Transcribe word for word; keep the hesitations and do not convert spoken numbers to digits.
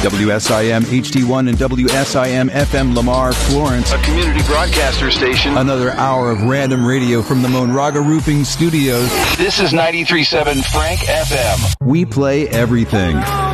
W S I M H D one and W S I M F M Lamar, Florence. A community broadcaster station. Another hour of random radio from the Monraga Roofing Studios. This is ninety-three point seven Frank F M. We play everything.